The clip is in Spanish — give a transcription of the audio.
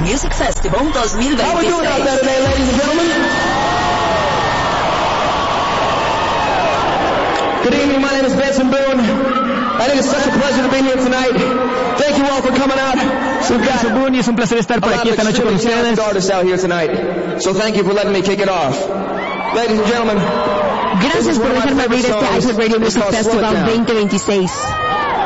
Music Festival 2026. How we doing out there today, ladies and gentlemen? Good evening, my name is Benson Boone. I think it's such a pleasure to be here tonight. Thank you all for coming out. Soy Benson Boone y es un placer estar por aquí esta noche con ustedes. Artists out here tonight. So thank you for letting me kick it off. Ladies and gentlemen. Gracias por dejarme abrir este iHeartRadio Music Festival 2026.